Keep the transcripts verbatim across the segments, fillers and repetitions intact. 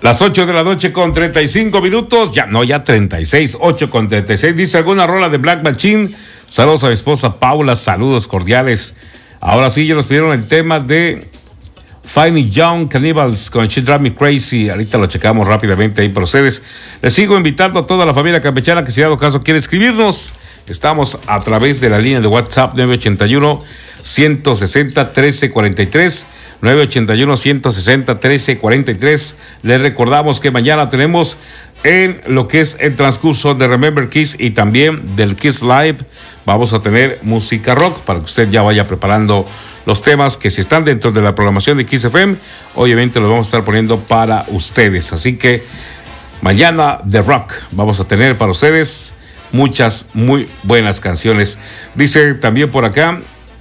Las ocho de la noche con treinta y cinco minutos, ya, no, ya treinta y seis, ocho con treinta y seis, dice alguna rola de Black Machine. Saludos a mi esposa Paula, saludos cordiales. Ahora sí, ya nos pidieron el tema de Finding Young Cannibals con She Drive Me Crazy. Ahorita lo checamos rápidamente ahí para ustedes. Les sigo invitando a toda la familia campechana que si dado caso quiere escribirnos. Estamos a través de la línea de WhatsApp nueve ochenta y uno, ciento sesenta, trece cuarenta y tres. nueve ochenta y uno, ciento sesenta, trece cuarenta y tres. Les recordamos que mañana tenemos en lo que es el transcurso de Remember Kiss y también del Kiss Live, vamos a tener música rock para que usted ya vaya preparando los temas que si están dentro de la programación de Kiss F M, obviamente los vamos a estar poniendo para ustedes. Así que mañana de rock vamos a tener para ustedes muchas muy buenas canciones. Dice también por acá,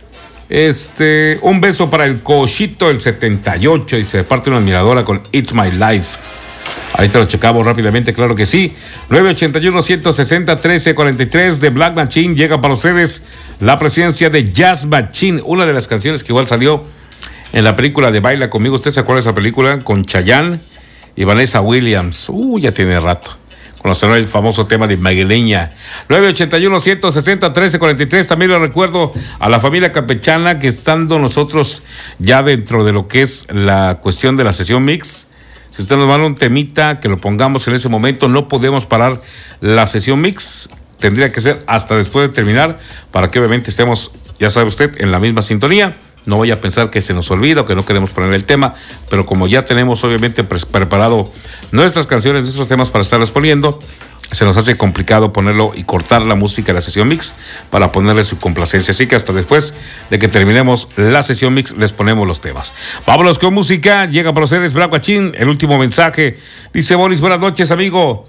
Este, un beso para el Cochito, el setenta y ocho, y se parte una admiradora con It's My Life. Ahí te lo checamos rápidamente, claro que sí. nueve ochenta y uno, ciento sesenta, trece cuarenta y tres de Black Machine. Llega para ustedes la presencia de Jazz Machine, una de las canciones que igual salió en la película de Baila Conmigo. ¿Usted se acuerda de esa película? Con Chayanne y Vanessa Williams. Uh, ya tiene rato. Conocerán el famoso tema de Magueleña. nueve ochenta y uno, ciento sesenta, trece cuarenta y tres. También le recuerdo a la familia campechana que estando nosotros ya dentro de lo que es la cuestión de la sesión mix, si usted nos manda un temita que lo pongamos en ese momento, no podemos parar la sesión mix. Tendría que ser hasta después de terminar para que obviamente estemos, ya sabe usted, en la misma sintonía. No vaya a pensar que se nos olvida o que no queremos poner el tema, pero como ya tenemos obviamente pre- preparado nuestras canciones, nuestros temas para estarles poniendo, se nos hace complicado ponerlo y cortar la música de la sesión mix para ponerle su complacencia. Así que hasta después de que terminemos la sesión mix les ponemos los temas. Vámonos con música. Llega para ustedes Black Machine, el último mensaje. Dice Boris, buenas noches, amigo.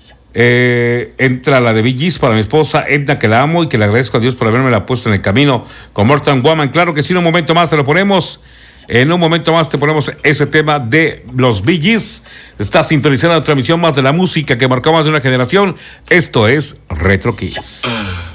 Eh, entra la de Bee Gees para mi esposa Edna, que la amo y que le agradezco a Dios por haberme la puesto en el camino con Mortal Woman. Claro que sí, en un momento más te lo ponemos. En un momento más te ponemos ese tema de los Bee Gees. Está sintonizando la transmisión más de la música que marcó más de una generación. Esto es Retro Kiss.